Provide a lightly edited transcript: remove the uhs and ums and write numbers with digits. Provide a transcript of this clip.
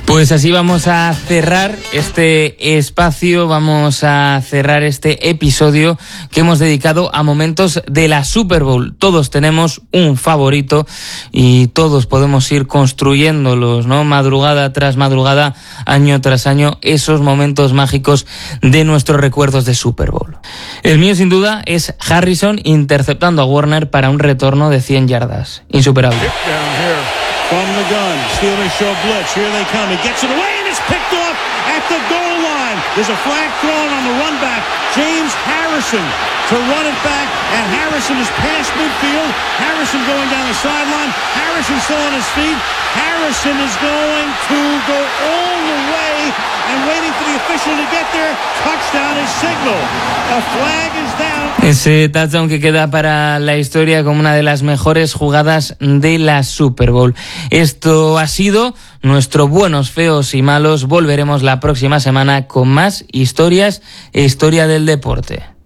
Pues así vamos a cerrar este espacio, vamos a cerrar este episodio que hemos dedicado a momentos de la Super Bowl. Todos tenemos un favorito y todos podemos ir construyéndolos, ¿no? Madrugada tras madrugada, año tras año, esos momentos mágicos de nuestros recuerdos de Super Bowl. El mío sin duda es Harrison interceptando a Warner para un retorno de 100 yardas. Insuperable. From the gun, Steelers show blitz. Here they come. He gets it away and it's picked off at the goal line. There's a flag thrown on the run back. James Harrison to run it back, and Harrison is past midfield. Harrison going down the sideline. Harrison still on his feet. Harrison is going to go all the way and waiting for the official to get there. Touchdown is signal. A flag is down. Ese touchdown que queda para la historia como una de las mejores jugadas de la Super Bowl. Esto ha sido nuestro Buenos, Feos y Malos. Volveremos la próxima semana con más historias e historia del deporte.